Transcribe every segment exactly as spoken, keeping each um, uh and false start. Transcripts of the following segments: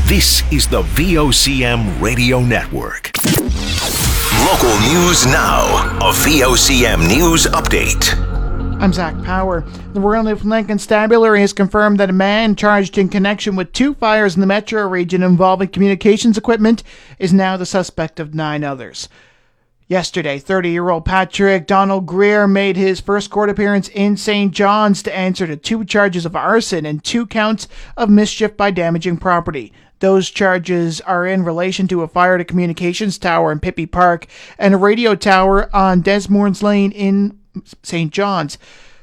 This is the V O C M Radio Network. Local news now. A V O C M News Update. I'm Zach Power. The Royal Newfoundland Constabulary has confirmed that a man charged in connection with two fires in the metro region involving communications equipment is now the suspect of nine others. Yesterday, thirty-year-old Patrick Donald Greer made his first court appearance in Saint John's to answer to two charges of arson and two counts of mischief by damaging property. Those charges are in relation to a fire at a communications tower in Pippi Park and a radio tower on Desmourns Lane in Saint John's.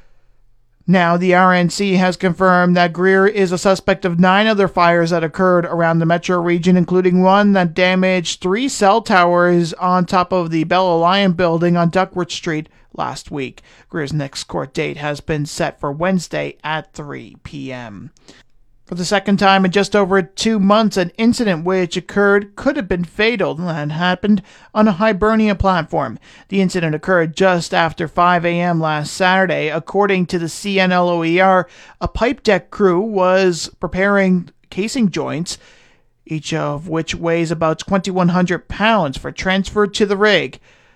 Now, the R N C has confirmed that Greer is a suspect of nine other fires that occurred around the metro region, including one that damaged three cell towers on top of the Bella Lion building on Duckworth Street last week. Greer's next court date has been set for Wednesday at three p.m. For the second time in just over two months, an incident which occurred could have been fatal and happened on a Hibernia platform. The incident occurred just after five a.m. last Saturday. According to the C N L O E R, a pipe deck crew was preparing casing joints, each of which weighs about twenty-one hundred pounds, for transfer to the rig.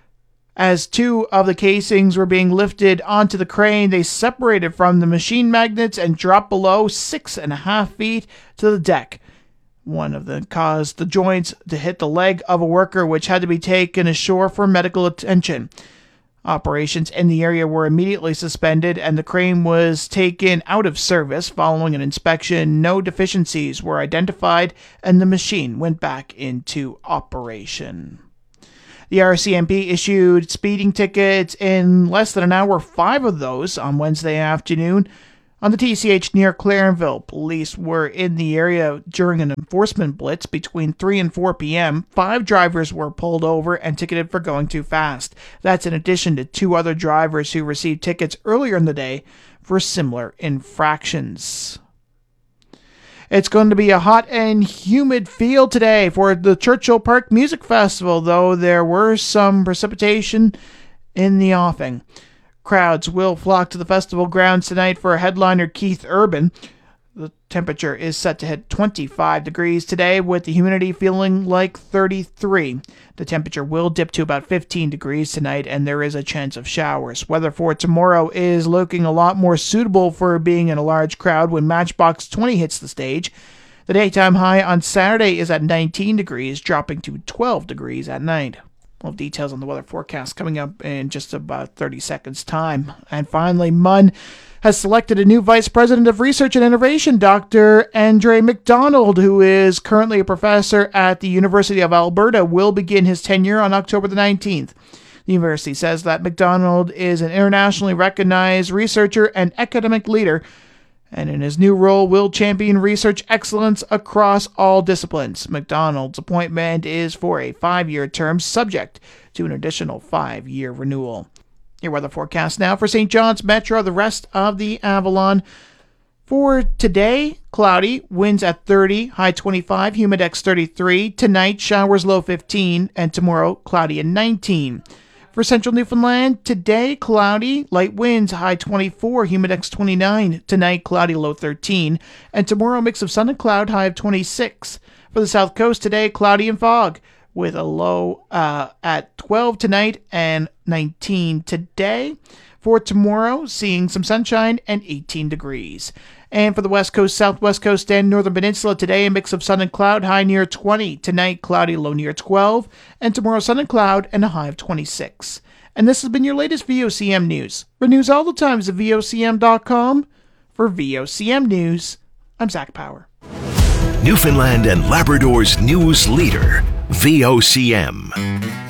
As two of the casings were being lifted onto the crane, they separated from the machine magnets and dropped below six and a half feet to the deck. One of them caused the joints to hit the leg of a worker, which had to be taken ashore for medical attention. Operations in the area were immediately suspended, and the crane was taken out of service. Following an inspection, no deficiencies were identified, and the machine went back into operation. The R C M P issued speeding tickets in less than an hour, five of those on Wednesday afternoon on the T C H near Clarenville. Police were in the area during an enforcement blitz between three and four p.m. Five drivers were pulled over and ticketed for going too fast. That's in addition to two other drivers who received tickets earlier in the day for similar infractions. It's going to be a hot and humid feel today for the Churchill Park Music Festival, though there were some precipitation in the offing. Crowds will flock to the festival grounds tonight for headliner Keith Urban. The temperature is set to hit twenty-five degrees today, with the humidity feeling like thirty-three. The temperature will dip to about fifteen degrees tonight, and there is a chance of showers. Weather for tomorrow is looking a lot more suitable for being in a large crowd when Matchbox twenty hits the stage. The daytime high on Saturday is at nineteen degrees, dropping to twelve degrees at night. Well, details on the weather forecast coming up in just about thirty seconds' time. And finally, M U N has selected a new Vice President of Research and Innovation, Doctor Andre McDonald, who is currently a professor at the University of Alberta, will begin his tenure on October the nineteenth. The university says that McDonald is an internationally recognized researcher and academic leader, and in his new role will champion research excellence across all disciplines. McDonald's appointment is for a five-year term, subject to an additional five-year renewal. Your weather forecast now for Saint John's Metro, the rest of the Avalon. For today, cloudy, winds at thirty, high twenty-five, humidex thirty-three. Tonight, showers, low fifteen, and tomorrow, cloudy and nineteen. For central Newfoundland, today, cloudy, light winds, high twenty-four, humidex twenty-nine. Tonight, cloudy, low thirteen, and tomorrow, mix of sun and cloud, high of twenty-six. For the south coast, today, cloudy and fog, with a low uh, at twelve tonight and nineteen today. For tomorrow, seeing some sunshine and eighteen degrees. And for the west coast, southwest coast, and northern peninsula, today a mix of sun and cloud, high near twenty. Tonight, cloudy, low near twelve. And tomorrow, sun and cloud and a high of twenty-six. And this has been your latest V O C M news. For news all the times at V O C M dot com. For V O C M News, I'm Zach Power. Newfoundland and Labrador's news leader, V O C M.